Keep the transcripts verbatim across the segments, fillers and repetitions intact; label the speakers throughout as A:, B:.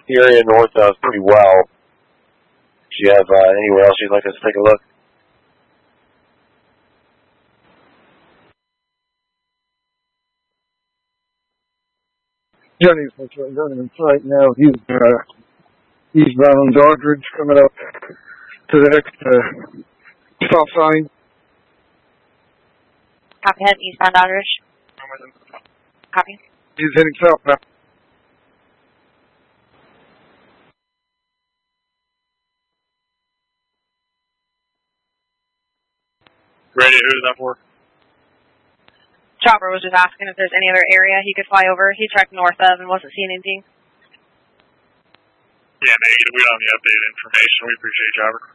A: the area north of pretty well. Do you have uh, anywhere else you'd like us to take a look?
B: Johnny's running in sight now. He's uh, eastbound on Doddridge, coming up to the next uh, stop sign.
C: Copy ahead, eastbound Doddridge. Copy.
B: He's heading south now.
D: Ready, who's that for?
C: Chopper was just asking if there's any other area he could fly over. He checked north of and wasn't seeing anything.
D: Yeah, negative. We don't have any updated information. We appreciate you, Chopper.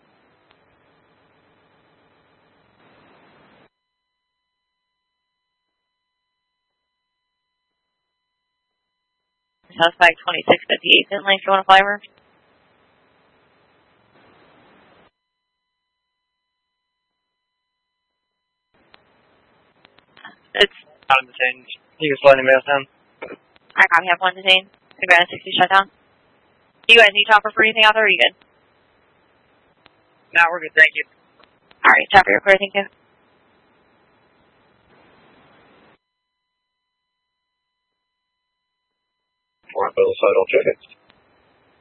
C: Suspect twenty-six fifty-eight, Pin Lane, if you want to fly over. It's
D: Not detained. You can slide anybody else down.
C: I copy, have one detained. I got a sixty shutdown. Do you guys need Chopper for anything out there, or are you good?
D: No, we're good, thank you.
C: Alright, Chopper, you're clear, thank you.
A: Alright, both side, I'll check it.